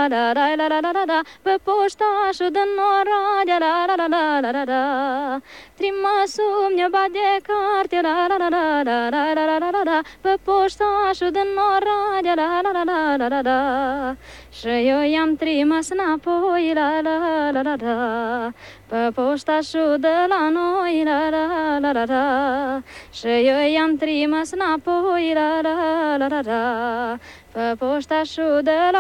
la la la la la la la la, pe poștașul din Oradea, la la la la la la la. Trimasul mi-o bat de carte, la la la la la la la la la la la, pe poștașul din Oradea, la la la la la la la. Și eu i-am trimis înapoi, la la la la la, pe poștașul de la noi, la la la la la. Și eu i-am trimis înapoi, la la la la la, pe poștașul de la